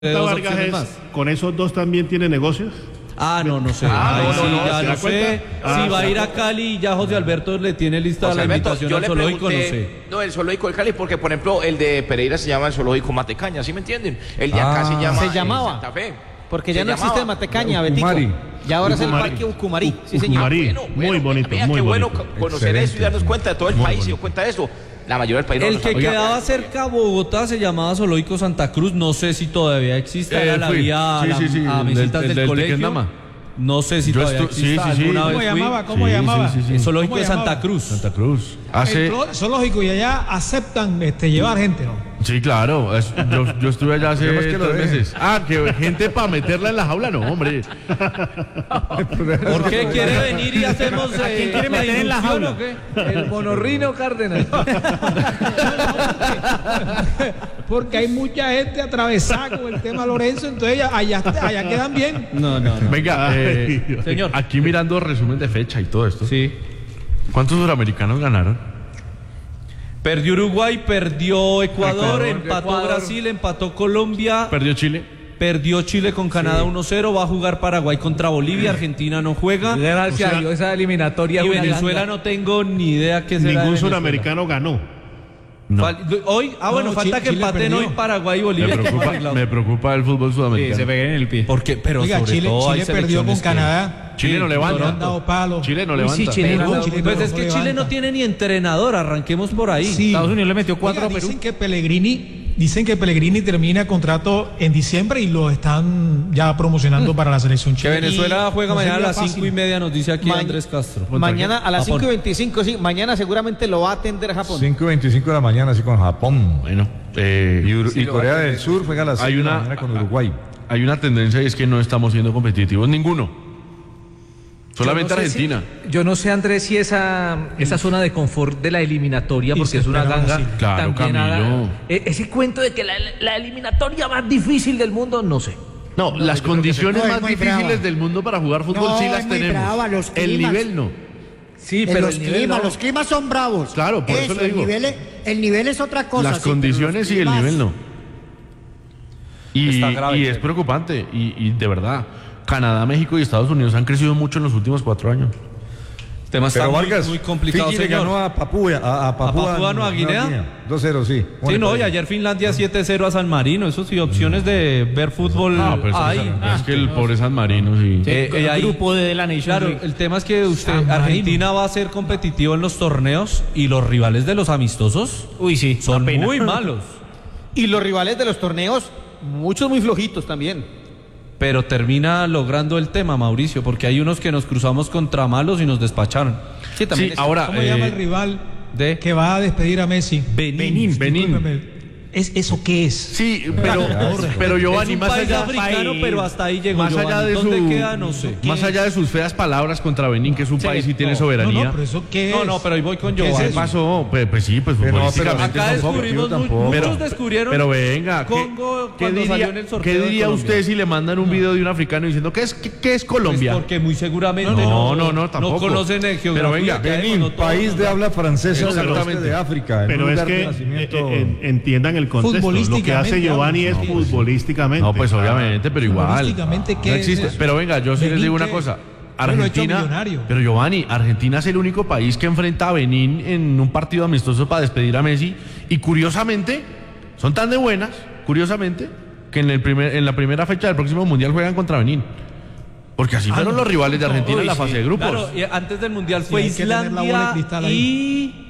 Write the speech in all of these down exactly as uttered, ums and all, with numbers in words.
Vargas es, ¿con esos dos también tiene negocios? Ah, no, no sé. Ah, Ahí no, sí, no, no, ya ¿se no da sé. cuenta? Ah, Si va a ir a Cali y ya José Alberto le tiene lista José la Alberto, invitación yo al le zoológico, pregunté, no sé. no, el zoológico del Cali, porque por ejemplo el de Pereira se llama el zoológico Matecaña, ¿sí me entienden? El de acá Ah, se llama se eh, llamaba. Santa Fe. Porque ya Se no existe el llamaba. Matecaña, Betico. Ucumari. Y ahora es el Ucumari. Parque Ucumarí. Sí, señor. Ucumari. Bueno, Muy bueno, bonito, vea muy qué bueno bonito. co- conocer Excelente, eso y darnos sí. cuenta de todo el Muy país, se bonito. dio cuenta de eso. La mayoría del país no El lo que sabe. quedaba Oiga, cerca a Bogotá se llamaba Zoológico Santa Cruz, no sé si todavía existe, Eh, era la fui. vía a, Sí, la- sí, sí, a el mesitas del- del, del colegio. Tequendama. No sé si Yo todavía estu- existe, sí, sí, sí. alguna ¿Cómo vez ¿Cómo fui. llamaba? ¿Cómo Sí, llamaba? sí, sí, sí. El Zoológico de ¿Cómo Santa llamaba? Cruz. Santa Cruz. El Hace... zo- zoológico y allá aceptan este, llevar gente, ¿no? Sí, claro. es- yo, yo estuve allá hace problema es que lo tres dejen. meses. Ah, que gente para meterla en la jaula, no, hombre. ¿Por qué quiere venir y hacemos ¿A quién eh, quiere meter en la inducción jaula? o qué? El monorrino Cárdenas. Porque hay mucha gente atravesada con el tema Lorenzo, entonces allá, allá, allá quedan bien. No, no, no. Venga, eh, Ay, Dios. Señor. aquí mirando resumen de fecha y todo esto. Sí. ¿Cuántos suramericanos ganaron? Perdió Uruguay, perdió Ecuador, Ecuador, empató Ecuador. Brasil, empató Colombia, Perdió Chile. perdió Chile con Canadá uno cero, va a jugar Paraguay contra Bolivia, Argentina no juega. Gracias a Dios, esa eliminatoria. Y una Venezuela ganga. no tengo ni idea qué será. de Ningún Venezuela. suramericano ganó. No. Fal- Hoy, ah bueno, No, falta Chile- que Chile empaten perdió. hoy Paraguay y Me Bolivia. preocupa, me preocupa el fútbol sudamericano. peguen en el pie. Porque, pero Oiga, sobre Chile, todo hay Chile perdió con selecciones que- Canadá. Chile no Le levanta. han dado palo. Chile no Uy, levanta. sí, Chile no, Pero- Chile Pues no es que Chile no levanta. tiene ni entrenador, arranquemos por ahí. Sí. Estados Unidos le metió cuatro Oiga, a Perú. dicen que Pellegrini, dicen que Pellegrini termina contrato en diciembre y lo están ya promocionando para la selección Que chilena. Venezuela Y juega no mañana a sería las fácil. cinco y media, nos dice aquí Ma- Andrés Castro. Mañana a las Japón. cinco y veinticinco, sí. Mañana seguramente lo va a atender Japón. cinco y veinticinco de la mañana, así con Japón. Bueno, eh, Y, Ur- y Corea del Sur juega a las hay seis de la una, mañana con Uruguay. hay una tendencia y es que no estamos siendo competitivos ninguno. Solamente Yo no sé Argentina. si- yo no sé, Andrés, si esa, esa zona de confort de la eliminatoria, Y porque se es una esperaban ganga así. Claro, también Camilo. e- ese cuento de que la, la eliminatoria más difícil del mundo, no sé. No, las condiciones No, es más muy difíciles brava. del mundo para jugar fútbol No, sí es las muy tenemos. brava, los El climas. nivel no. Sí, En pero los el nivel climas, no. los climas son bravos. Claro, por eso le digo. El nivel, es, el nivel es otra cosa. Las sí, pero condiciones los y el climas- nivel no. Y, Está grave, y es Checo. preocupante. Y, y de verdad, Canadá, México y Estados Unidos han crecido mucho en los últimos cuatro años. El tema está Pero muy, Vargas, muy complicado, Fiji le señor. ganó a Papúa, a, a Papúa, Papúa Nueva Guinea? dos cero, sí. Sí, no, y ya ayer Finlandia siete cero a San Marino. Eso sí, opciones de ver fútbol No, pero eso- hay. es que el pobre San Marino, sí. Eh, eh, ahí- Grupo de la Nation Claro, League. el tema es que usted, San Marino. Argentina va a ser competitivo en los torneos y los rivales de los amistosos Uy, sí. son da pena. muy malos. Y los rivales de los torneos, muchos muy flojitos también. Pero termina logrando el tema, Mauricio, porque hay unos que nos cruzamos contra malos y nos despacharon. Sí, también. Sí, es- ahora, ¿Cómo eh, llama el rival de que va a despedir a Messi? Benín. Benín. Discúlpeme, ¿Es, ¿Eso qué es? Sí, pero, pero Giovanni, es un más país allá, africano, pero hasta ahí llegó. más allá Giovanni. de ¿Dónde su, queda? No sé. más allá de sus feas palabras contra Benín, que es un país y tiene soberanía. No, no, pero ¿eso qué No, es? no, pero ahí voy con ¿Qué es Giovanni. ¿Qué pasó? Pues, pues sí, pues Pero no, pero futbolísticamente Acá tampoco. descubrimos, mu- tampoco. muchos Pero- descubrieron. Pero venga, ¿qué, Congo qué cuando salió diría, en el qué sorteo de diría Colombia? usted si le mandan un video de un africano diciendo ¿qué es, qué, qué es Pues Colombia? porque muy seguramente No, no, no, no, tampoco. no conocen el Pero geografía. venga, que hay, Benín, no todos país nos de da. habla francesa del Exactamente. oeste de África. en Pero un es lugar de que nacimiento- eh, eh, entiendan el contexto. Lo que hace Futbolísticamente Giovanni es hablamos. futbolísticamente. No, pues obviamente, pero igual. Futbolísticamente, ¿qué no es existe. eso? Pero venga, yo sí les Benín, digo una ¿qué? cosa. Bueno, hecho Argentina, millonario. pero Giovanni, Argentina es el único país que enfrenta a Benín en un partido amistoso para despedir a Messi y curiosamente son tan de buenas, curiosamente, que en el primer en la primera fecha del próximo mundial juegan contra Benín. Porque así fueron los rivales de Argentina Uy, en la sí. fase de grupos. Claro, y antes del mundial Sí, fue hay que tener la bola de Islandia cristal y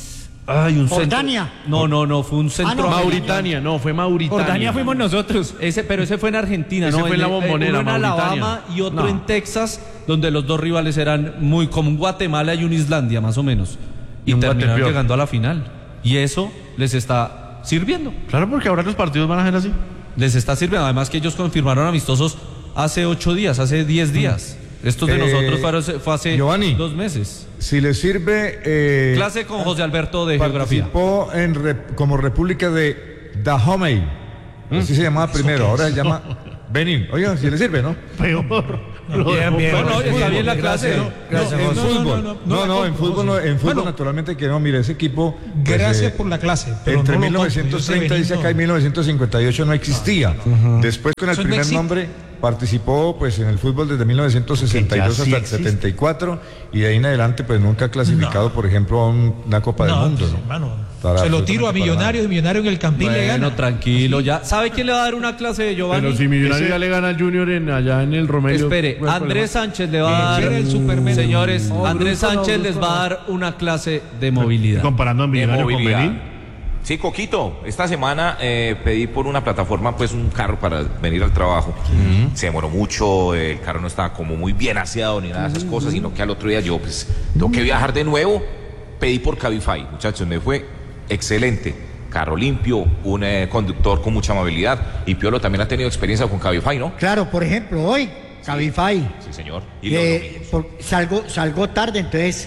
ay, un Jordania. centro. No, no, no, fue un centro. no, Mauritania, no, fue Mauritania. Jordania fuimos nosotros. Ese, pero ese fue en Argentina, Ese ¿no? fue en la el- Bombonera, uno en Mauritania. Alabama y otro No. en Texas, donde los dos rivales eran muy como un Guatemala y un Islandia, más o menos. Y, Y un terminaron Guatepeor. llegando a la final. Y eso les está sirviendo. Claro, porque ahora los partidos van a ser así. Les está sirviendo. Además que ellos confirmaron amistosos hace ocho días, hace diez días. Estos de Eh, nosotros fueron- fue hace Giovanni. dos meses. Si le sirve... eh, Clase con José Alberto de Geografía. participó en rep- como República de Dahomey. Así se llamaba primero, ahora se llama Benín. Oiga, si le sirve, ¿no? Peor. Bien, bien. Bueno, está bien la clase. Gracias, no, en no, fútbol. no, no, No, no no, la en compro, fútbol, no, José. en fútbol Bueno, naturalmente que no, mire, ese equipo. pues, Gracias eh, por la clase. Pero Entre no lo mil novecientos treinta compro, yo dice sé acá y mil novecientos cincuenta y ocho no existía. Después con el Eso no primer existe. nombre participó pues en el fútbol desde mil novecientos sesenta y dos Que ya sí hasta el existe. setenta y cuatro y de ahí en adelante pues nunca ha clasificado, por ejemplo, a un- una Copa del No, Mundo. pues, ¿no? hermano, Para se lo tiro a absolutamente para Millonarios y Millonarios en el Campín le Bueno, gana. tranquilo, ya. ¿Sabe quién le va a dar una clase de Giovanni? Pero si Millonarios ya le gana al Junior en, allá en el Romelio. Espere, ¿cuál es el Andrés problema? Sánchez le va a dar. Quiere el Superman. Señores, No, Andrés brusco no, Sánchez les brusco va a no. dar una clase de movilidad. Comparando a De Millonarios con movilidad. Benín. Sí, Coquito, esta semana eh, pedí por una plataforma pues un carro para venir al trabajo. Se demoró mucho, el carro no estaba como muy bien aseado ni nada de esas cosas, sino que al otro día yo pues tengo que viajar de nuevo. Pedí por Cabify, muchachos, me fue excelente. Carro limpio, un eh, conductor con mucha amabilidad. Y Piolo también ha tenido experiencia con Cabify, ¿no? Claro, por ejemplo, hoy, Cabify, Sí, señor. Y los eh, domingos. por- salgo, salgo tarde, entonces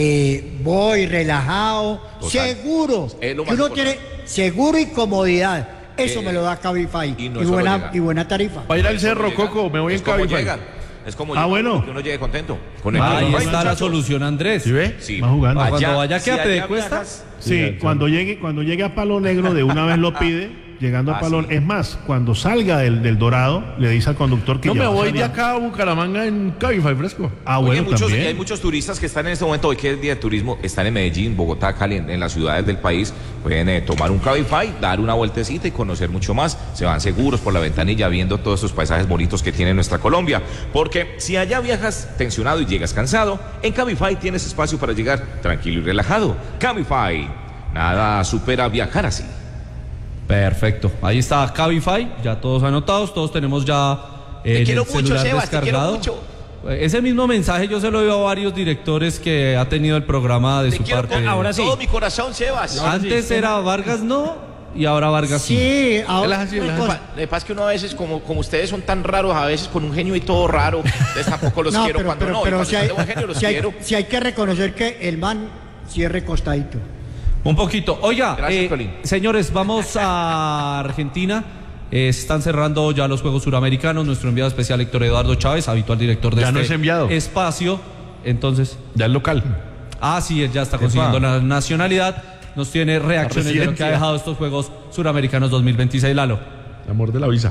eh, voy relajado, Total. seguro. Es lo Que más uno importante. tiene seguro y comodidad. Eso Eh, me lo da Cabify. y Y, no es solo buena, llegar. y buena tarifa. Para ir al Es como cerro, llegan, Coco, me voy es en como Cabify. llegan, Es como Ah, llegan, bueno. que uno llegue contento. Con el Ahí Cabify, está la muchachos. solución, Andrés. ¿Sí ve? Sí. Va jugando. Para cuando vaya, si ¿qué te allá cuesta? viajas, Sí, cuando llegue, cuando llegue a Palo Negro, de una vez lo pide, llegando a Ah, Palo. sí. Es más, cuando salga del, del Dorado, le dice al conductor que No ya me va a voy de salir. acá a Bucaramanga en Cabify fresco. Ah, Oye, bueno, muchos, y también. hay muchos turistas que están en este momento, hoy que es día de turismo, están en Medellín, Bogotá, Cali, en, en las ciudades del país, pueden eh, tomar un Cabify, dar una vueltecita y conocer mucho más, se van seguros por la ventanilla viendo todos estos paisajes bonitos que tiene nuestra Colombia, porque si allá viajas tensionado y llegas cansado, en Cabify tienes espacio para llegar tranquilo y relajado. Cabify, nada supera viajar así. Perfecto. Ahí está Cabify, ya todos anotados, todos tenemos ya eh, Te en quiero el mucho, celular Sebas, te quiero descargado. mucho. Ese mismo mensaje yo se lo dio a varios directores que ha tenido el programa de Te su quiero parte. con ahora sí. Todo mi corazón, Sebas. Antes era Vargas no y ahora Vargas sí. Sí, ahora. Él es así, él es una así. cosa- Lo que pasa es que uno a veces, como, como ustedes son tan raros, a veces con un genio y todo raro, entonces tampoco los No, quiero pero, cuando pero, no, y pero cuando si, están hay, de buen genio los si hay- quiero. si hay que reconocer que el man cierre costadito. Un poquito. Oiga, Gracias, eh, Piolín. señores, vamos a Argentina. Eh, se están cerrando ya los Juegos Suramericanos. Nuestro enviado especial Héctor Eduardo Chávez, habitual director de Ya este no es enviado. espacio. Entonces, Ya es local. ah, sí, él ya está consiguiendo la nacionalidad. Nos tiene reacciones de lo que ha residencia. dejado estos Juegos Suramericanos dos mil veintiséis, Lalo. El amor de la visa.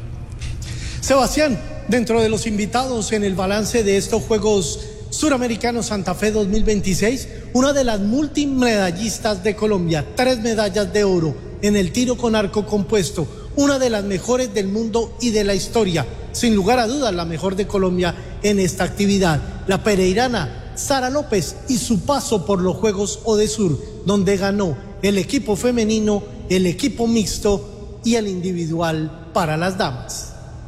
Sebastián, dentro de los invitados en el balance de estos Juegos Suramericanos Santa Fe dos mil veintiséis, una de las multimedallistas de Colombia, tres medallas de oro en el tiro con arco compuesto, una de las mejores del mundo y de la historia, sin lugar a dudas la mejor de Colombia en esta actividad, la pereirana Sara López y su paso por los Juegos Odesur, donde ganó el equipo femenino, el equipo mixto y el individual para las damas.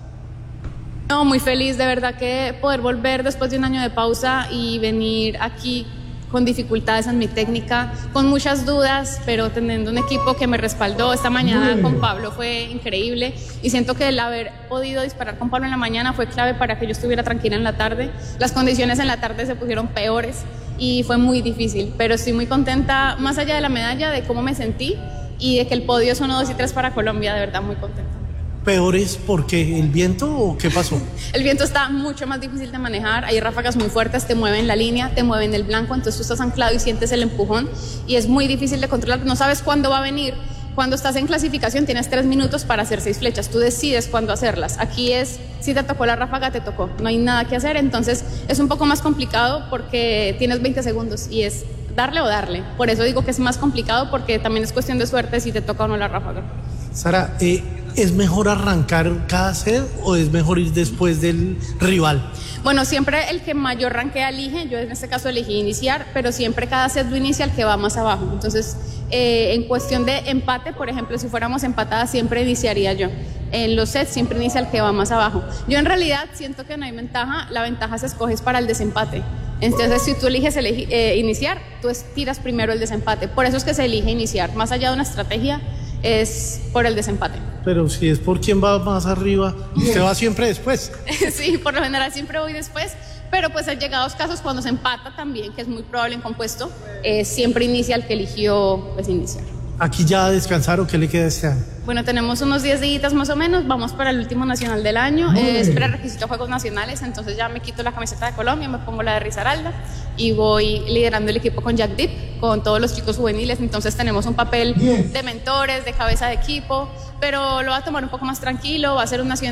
No, muy feliz de verdad que poder volver después de un año de pausa y venir aquí con dificultades en mi técnica, con muchas dudas, pero teniendo un equipo que me respaldó. Esta mañana con Pablo fue increíble y siento que el haber podido disparar con Pablo en la mañana fue clave para que yo estuviera tranquila en la tarde. Las condiciones en la tarde se pusieron peores y fue muy difícil, pero estoy muy contenta, más allá de la medalla, de cómo me sentí y de que el podio es uno, dos y tres para Colombia, de verdad muy contenta. ¿Peores porque el viento o qué pasó? El viento está mucho más difícil de manejar, hay ráfagas muy fuertes, te mueven la línea, te mueven el blanco, entonces tú estás anclado y sientes el empujón y es muy difícil de controlar, no sabes cuándo va a venir. Cuando estás en clasificación tienes tres minutos para hacer seis flechas, tú decides cuándo hacerlas. Aquí es, si te tocó la ráfaga, te tocó, no hay nada que hacer, entonces es un poco más complicado porque tienes veinte segundos y es darle o darle. Por eso digo que es más complicado porque también es cuestión de suerte si te toca o no la ráfaga. Sara, eh, ¿es mejor arrancar cada set o es mejor ir después del rival? Bueno, siempre el que mayor rankea elige, yo en este caso elegí iniciar, pero siempre cada set lo inicia el que va más abajo. Entonces, eh, en cuestión de empate, por ejemplo, si fuéramos empatadas, siempre iniciaría yo. En los sets siempre inicia el que va más abajo. Yo en realidad siento que no hay ventaja, la ventaja se escoge para el desempate. Entonces, si tú eliges elegi- eh, iniciar, tú es- tiras primero el desempate. Por eso es que se elige iniciar, más allá de una estrategia, es por el desempate. Pero si es por quién va más arriba, usted va siempre después. Sí, por lo general siempre voy después, pero pues han llegado casos cuando se empata también, que es muy probable en compuesto, eh, siempre inicia el que eligió pues iniciar. aquí ya a descansar o qué le queda este año? Bueno, tenemos unos diez días más o menos, vamos para el último nacional del año, eh, es prerequisito a Juegos Nacionales, entonces ya me quito la camiseta de Colombia, me pongo la de Risaralda y voy liderando el equipo con Jack Deep, con todos los chicos juveniles, entonces tenemos un papel de mentores, de cabeza de equipo, pero lo va a tomar un poco más tranquilo, va a ser un nacional